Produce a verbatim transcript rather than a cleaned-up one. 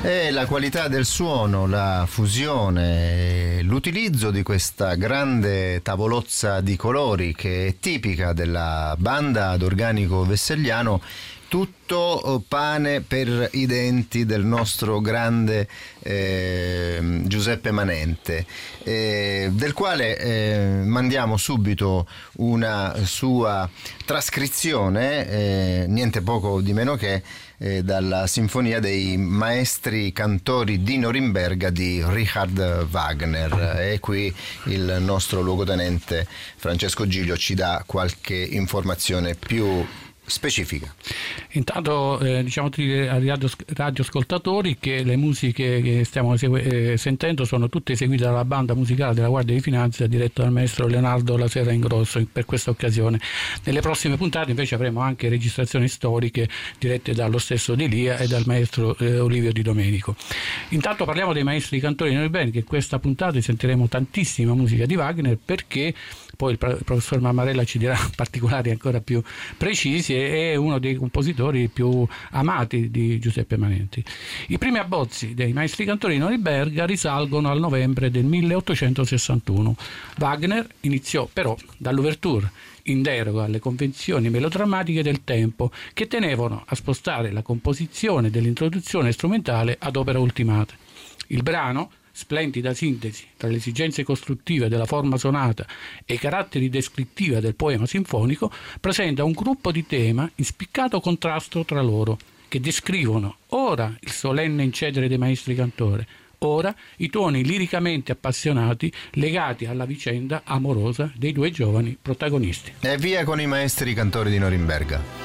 E la qualità del suono, la fusione, l'utilizzo di questa grande tavolozza di colori che è tipica della banda ad organico vesselliano, tutto pane per i denti del nostro grande eh, Giuseppe Manente, eh, del quale eh, mandiamo subito una sua trascrizione, eh, niente poco di meno che eh, dalla Sinfonia dei Maestri Cantori di Norimberga di Richard Wagner. E qui il nostro luogotenente Francesco Giglio ci dà qualche informazione più specifica. Intanto eh, diciamo ai radio, radioascoltatori che le musiche che stiamo segue, eh, sentendo sono tutte eseguite dalla banda musicale della Guardia di Finanza diretta dal maestro Leonardo La Serra Ingrosso per questa occasione. Nelle prossime puntate invece avremo anche registrazioni storiche dirette dallo stesso Di Lia e dal maestro eh, Olivio Di Domenico. Intanto parliamo dei maestri cantori di Norimberga, che in questa puntata sentiremo tantissima musica di Wagner, perché poi il professor Mammarella ci dirà particolari ancora più precisi, è uno dei compositori più amati di Giuseppe Manenti. I primi abbozzi dei maestri cantori di Norimberga risalgono al novembre del milleottocentosessantuno. Wagner iniziò però dall'ouverture, in deroga alle convenzioni melodrammatiche del tempo, che tenevano a spostare la composizione dell'introduzione strumentale ad opera ultimata. Il brano, splendida sintesi tra le esigenze costruttive della forma sonata e i caratteri descrittivi del poema sinfonico, presenta un gruppo di tema in spiccato contrasto tra loro, che descrivono ora il solenne incedere dei maestri cantori, ora i toni liricamente appassionati legati alla vicenda amorosa dei due giovani protagonisti. E via con i maestri cantori di Norimberga.